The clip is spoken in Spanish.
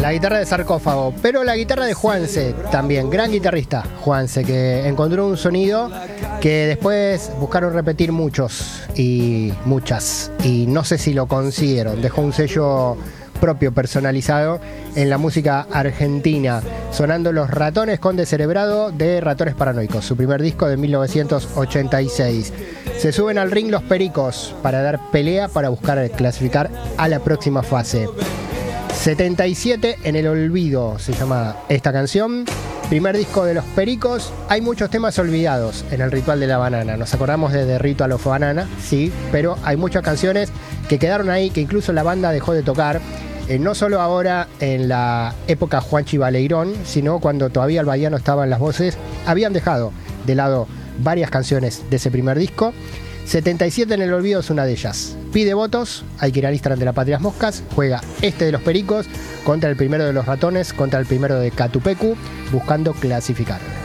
La guitarra de Sarcófago, pero la guitarra de Juanse también, gran guitarrista Juanse, que encontró un sonido que después buscaron repetir muchos y muchas, y no sé si lo consiguieron. Dejó un sello propio, personalizado en la música argentina, sonando Los Ratones con Descerebrado de Ratones Paranoicos, su primer disco de 1986. Se suben al ring los Pericos para dar pelea, para buscar clasificar a la próxima fase. 77 en el olvido se llama esta canción. Primer disco de los Pericos. Hay muchos temas olvidados en el Ritual de la Banana. Nos acordamos de The Ritual of Banana, sí, pero hay muchas canciones que quedaron ahí, que incluso la banda dejó de tocar. No solo ahora en la época Juanchi Baleirón, sino cuando todavía el Bahiano estaba en las voces. Habían dejado de lado varias canciones de ese primer disco. 77 en el olvido es una de ellas. Pide votos, hay que ir al Instagram de La Patria Moscas. Juega este de los Pericos contra el primero de los Ratones, contra el primero de Catupecu, buscando clasificar.